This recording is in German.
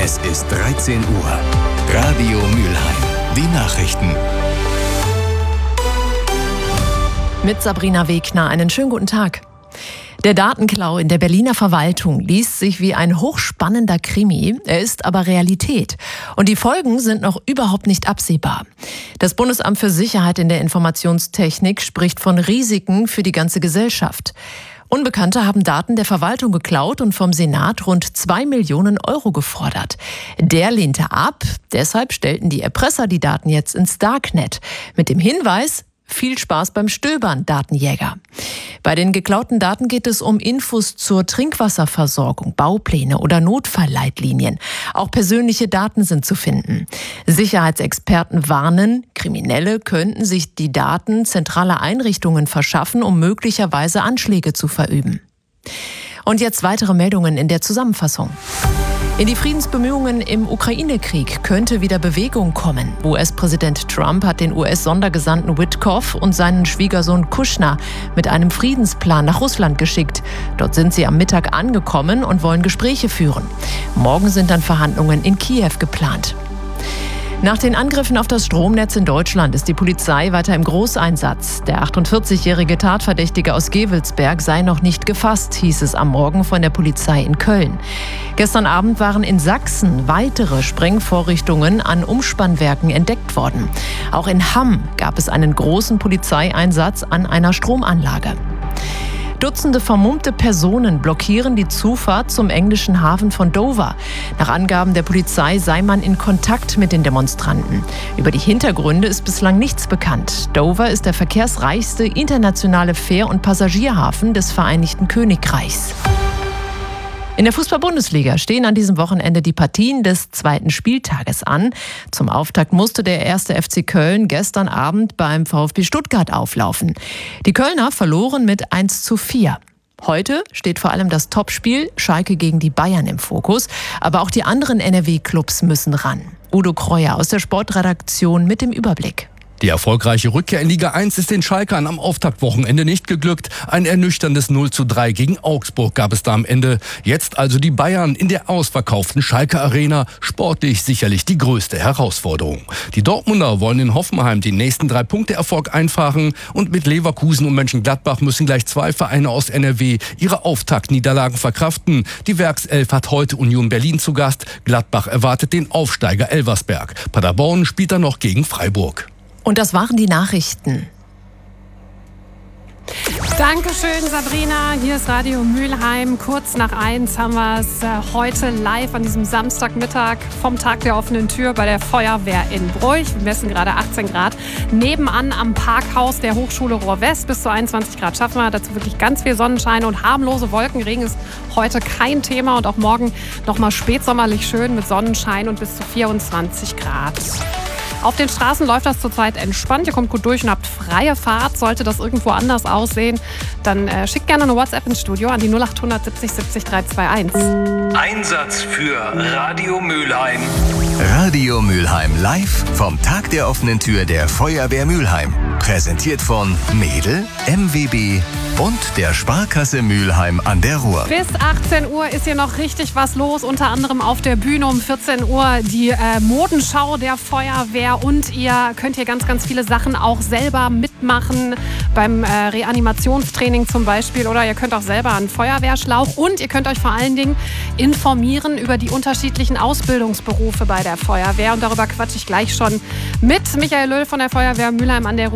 Es ist 13 Uhr. Radio Mülheim. Die Nachrichten. Mit Sabrina Wegner. Einen schönen guten Tag. Der Datenklau in der Berliner Verwaltung liest sich wie ein hochspannender Krimi. Er ist aber Realität. Und die Folgen sind noch überhaupt nicht absehbar. Das Bundesamt für Sicherheit in der Informationstechnik spricht von Risiken für die ganze Gesellschaft. Unbekannte haben Daten der Verwaltung geklaut und vom Senat rund 2 Millionen Euro gefordert. Der lehnte ab. Deshalb stellten die Erpresser die Daten jetzt ins Darknet. Mit dem Hinweis: viel Spaß beim Stöbern, Datenjäger. Bei den geklauten Daten geht es um Infos zur Trinkwasserversorgung, Baupläne oder Notfallleitlinien. Auch persönliche Daten sind zu finden. Sicherheitsexperten warnen, Kriminelle könnten sich die Daten zentraler Einrichtungen verschaffen, um möglicherweise Anschläge zu verüben. Und jetzt weitere Meldungen in der Zusammenfassung. In die Friedensbemühungen im Ukraine-Krieg könnte wieder Bewegung kommen. US-Präsident Trump hat den US-Sondergesandten Witkoff und seinen Schwiegersohn Kushner mit einem Friedensplan nach Russland geschickt. Dort sind sie am Mittag angekommen und wollen Gespräche führen. Morgen sind dann Verhandlungen in Kiew geplant. Nach den Angriffen auf das Stromnetz in Deutschland ist die Polizei weiter im Großeinsatz. Der 48-jährige Tatverdächtige aus Gevelsberg sei noch nicht gefasst, hieß es am Morgen von der Polizei in Köln. Gestern Abend waren in Sachsen weitere Sprengvorrichtungen an Umspannwerken entdeckt worden. Auch in Hamm gab es einen großen Polizeieinsatz an einer Stromanlage. Dutzende vermummte Personen blockieren die Zufahrt zum englischen Hafen von Dover. Nach Angaben der Polizei sei man in Kontakt mit den Demonstranten. Über die Hintergründe ist bislang nichts bekannt. Dover ist der verkehrsreichste internationale Fähr- und Passagierhafen des Vereinigten Königreichs. In der Fußball-Bundesliga stehen an diesem Wochenende die Partien des zweiten Spieltages an. Zum Auftakt musste der 1. FC Köln gestern Abend beim VfB Stuttgart auflaufen. Die Kölner verloren mit 1:4. Heute steht vor allem das Topspiel Schalke gegen die Bayern im Fokus. Aber auch die anderen NRW-Clubs müssen ran. Udo Kreuer aus der Sportredaktion mit dem Überblick. Die erfolgreiche Rückkehr in Liga 1 ist den Schalkern am Auftaktwochenende nicht geglückt. Ein ernüchterndes 0:3 gegen Augsburg gab es da am Ende. Jetzt also die Bayern in der ausverkauften Schalke Arena. Sportlich sicherlich die größte Herausforderung. Die Dortmunder wollen in Hoffenheim den nächsten 3-Punkte-Erfolg einfahren. Und mit Leverkusen und Mönchengladbach müssen gleich 2 Vereine aus NRW ihre Auftaktniederlagen verkraften. Die Werkself hat heute Union Berlin zu Gast. Gladbach erwartet den Aufsteiger Elversberg. Paderborn spielt dann noch gegen Freiburg. Und das waren die Nachrichten. Dankeschön, Sabrina. Hier ist Radio Mülheim. Kurz nach 1 haben wir es heute live an diesem Samstagmittag vom Tag der offenen Tür bei der Feuerwehr in Bruch. Wir messen gerade 18 Grad. Nebenan am Parkhaus der Hochschule Ruhr-West bis zu 21 Grad schaffen wir. Dazu wirklich ganz viel Sonnenschein und harmlose Wolken. Regen ist heute kein Thema und auch morgen nochmal spätsommerlich schön mit Sonnenschein und bis zu 24 Grad. Auf den Straßen läuft das zurzeit entspannt. Ihr kommt gut durch und habt freie Fahrt. Sollte das irgendwo anders aussehen, dann schickt gerne eine WhatsApp ins Studio an die 0800 70 70 321. Einsatz für Radio Mülheim. Radio Mülheim live vom Tag der offenen Tür der Feuerwehr Mülheim. Präsentiert von Mädel, MWB und der Sparkasse Mülheim an der Ruhr. Bis 18 Uhr ist hier noch richtig was los. Unter anderem auf der Bühne um 14 Uhr die Modenschau der Feuerwehr. Und ihr könnt hier ganz, ganz viele Sachen auch selber mitmachen. Beim Reanimationstraining zum Beispiel. Oder ihr könnt auch selber einen Feuerwehrschlauch. Und ihr könnt euch vor allen Dingen informieren über die unterschiedlichen Ausbildungsberufe bei der Feuerwehr. Und darüber quatsche ich gleich schon mit Michael Löll von der Feuerwehr Mülheim an der Ruhr.